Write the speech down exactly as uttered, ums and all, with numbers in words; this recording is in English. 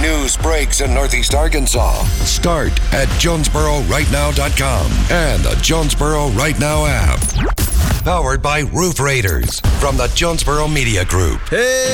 news breaks in Northeast Arkansas. Start at Jonesboro Right Now dot com and the Jonesboro Right Now app. Powered by Roof Raiders from the Jonesboro Media Group. Hey!